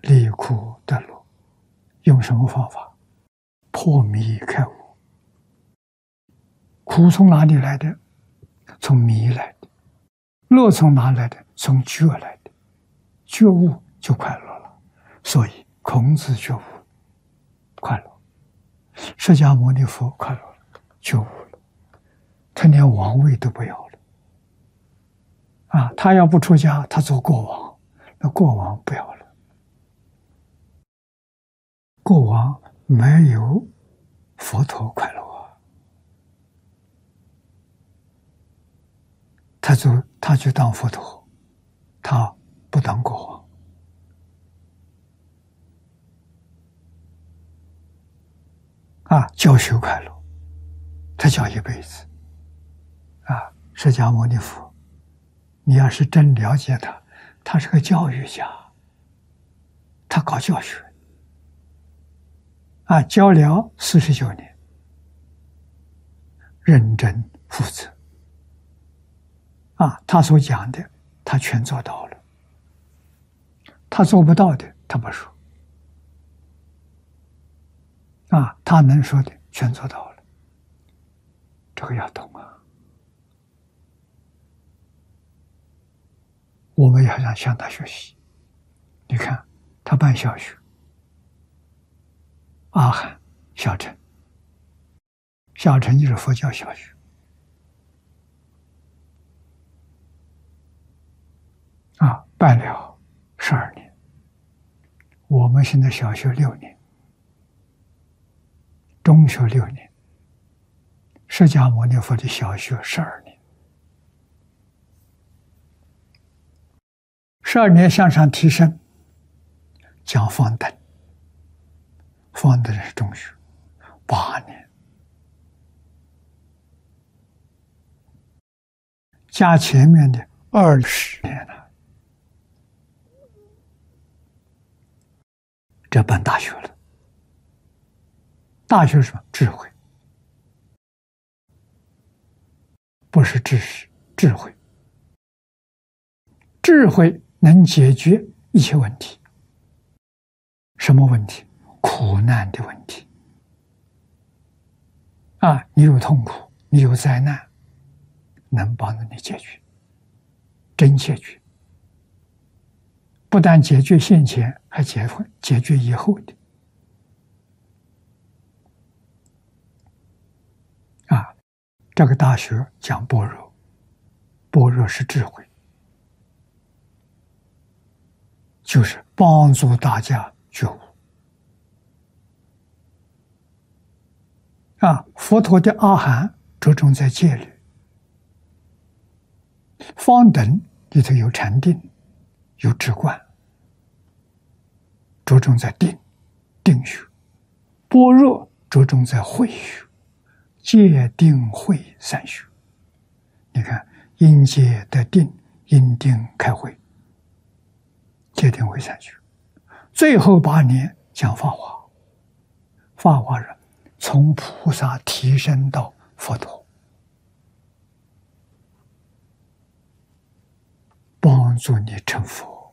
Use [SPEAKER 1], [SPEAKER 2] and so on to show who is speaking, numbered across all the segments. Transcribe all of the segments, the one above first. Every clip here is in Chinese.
[SPEAKER 1] 离苦得乐。用什么方法？破迷开悟。苦从哪里来的？从迷来的。乐从哪来的？从觉来的。觉悟就快乐了。所以孔子觉悟快乐，释迦牟尼佛快乐了，觉悟了，他连王位都不要了。他要不出家，他做国王，那国王不要了。国王没有佛陀快乐啊，他就当佛陀，他不当国王。教学快乐，他教一辈子。释迦牟尼佛，你要是真了解他，他是个教育家，他搞教学。教了49年，认真负责。他所讲的，他全做到了。他做不到的，他不说。他能说的，全做到了。这个要懂啊！我们要向他学习。你看，他办小学，阿含、小乘，小乘就是佛教小学。办了12年。我们现在小学6年，中学6年，释迦牟尼佛的小学12年。12年向上提升，讲方等，方等是中学8年，加前面的20年了。这办大学了。大学是什么？智慧，不是知识，智慧。智慧能解决一切问题。什么问题？苦难的问题。你有痛苦，你有灾难，能帮助你解决，真解决。不但解决现前，还解决以后的。这个大学讲般若，般若是智慧，就是帮助大家觉悟。佛陀的阿含着重在戒律，方等里头有禅定，有止观，着重在定学；般若着重在慧学，戒定慧3学。你看，因戒得定，因定开慧，戒定慧3学。最后8年讲法华，法华人从菩萨提升到佛陀，帮助你成佛，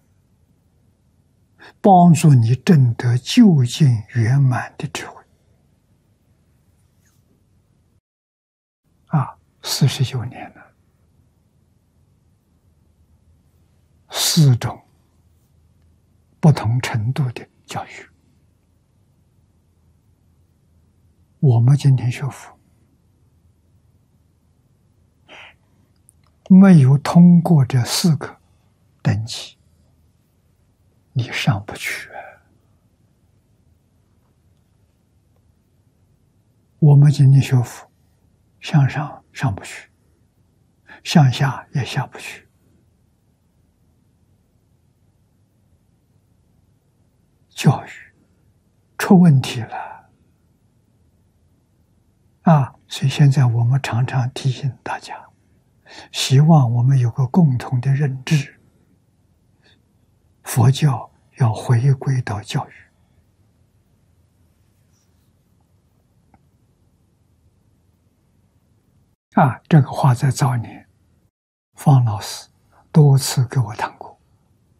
[SPEAKER 1] 帮助你证得究竟圆满的智慧。49年了，4种不同程度的教育。我们今天学佛，没有通过这4个等级，你上不去。我们今天学佛，向上上不去，向下也下不去。教育出问题了。所以现在我们常常提醒大家，希望我们有个共同的认知，佛教要回归到教育。这个话在早年方老师多次给我谈过。